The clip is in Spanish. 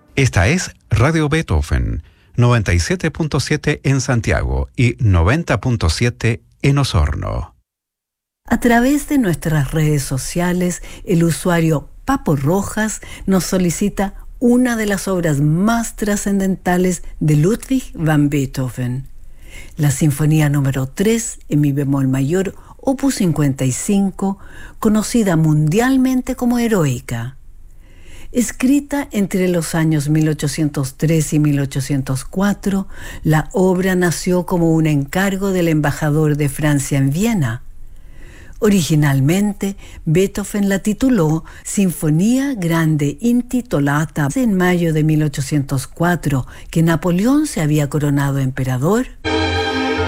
Esta es Radio Beethoven, 97.7 en Santiago y 90.7 en Osorno. A través de nuestras redes sociales, el usuario Papo Rojas nos solicita una de las obras más trascendentales de Ludwig van Beethoven, la Sinfonía número 3 en mi bemol mayor, opus 55, conocida mundialmente como Heroica. Escrita entre los años 1803 y 1804, la obra nació como un encargo del embajador de Francia en Viena. Originalmente, Beethoven la tituló Sinfonía Grande Intitolata en mayo de 1804, que Napoleón se había coronado emperador.